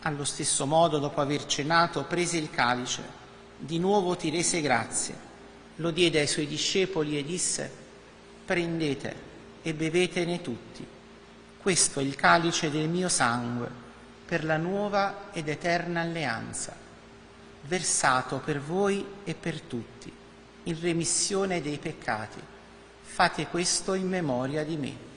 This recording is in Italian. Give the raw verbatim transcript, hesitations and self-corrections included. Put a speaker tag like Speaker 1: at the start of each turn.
Speaker 1: Allo stesso modo, dopo aver cenato, prese il calice, di nuovo ti rese grazie, lo diede ai suoi discepoli e disse: prendete e bevetene tutti. Questo è il calice del mio sangue, per la nuova ed eterna alleanza, versato per voi e per tutti, in remissione dei peccati. Fate questo in memoria di me.